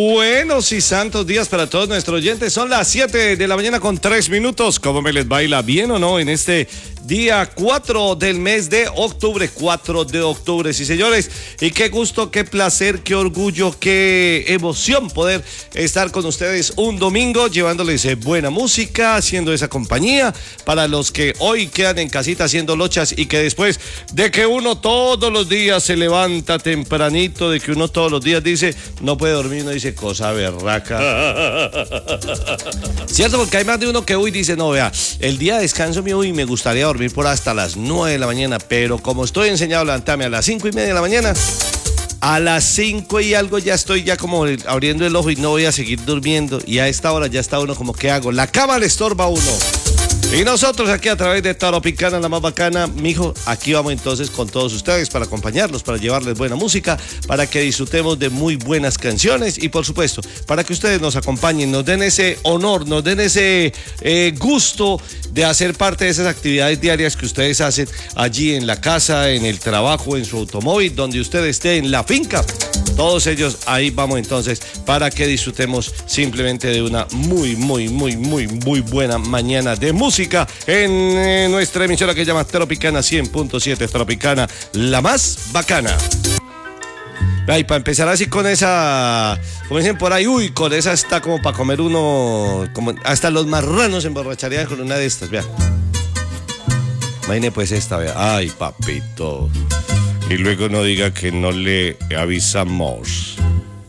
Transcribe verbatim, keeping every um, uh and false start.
Buenos y santos días para todos nuestros oyentes. Son las siete de la mañana con tres minutos. ¿Cómo me les baila? ¿Bien o no? En este día cuatro del mes de octubre. cuatro de octubre, sí señores. Y qué gusto, qué placer, qué orgullo, qué emoción poder estar con ustedes un domingo llevándoles buena música, haciendo esa compañía para los que hoy quedan en casita haciendo lochas y que después de que uno todos los días se levanta tempranito, de que uno todos los días dice no puede dormir, uno dice cosa berraca. Cierto, porque hay más de uno que hoy dice no, vea, el día de descanso mío y me gustaría dormir por hasta las nueve de la mañana, pero como estoy enseñado a levantarme a las cinco y media de la mañana, a las cinco y algo ya estoy ya como abriendo el ojo y no voy a seguir durmiendo, y a esta hora ya está uno como, ¿qué hago? La cama le estorba a uno. Y nosotros aquí a través de Tropicana, la más bacana, mijo, aquí vamos entonces con todos ustedes para acompañarlos, para llevarles buena música, para que disfrutemos de muy buenas canciones y por supuesto, para que ustedes nos acompañen, nos den ese honor, nos den ese eh, gusto de hacer parte de esas actividades diarias que ustedes hacen allí en la casa, en el trabajo, en su automóvil, donde usted esté, en la finca. Todos ellos ahí vamos entonces para que disfrutemos simplemente de una muy, muy, muy, muy, muy buena mañana de música en eh, nuestra emisora que se llama Tropicana cien punto siete, Tropicana, la más bacana. Ay, para empezar así con esa, como dicen por ahí, uy, con esa está como para comer uno, como hasta los marranos se emborracharían con una de estas, vea. Imagine pues esta, vea. Ay, papito. Y luego no diga que no le avisamos.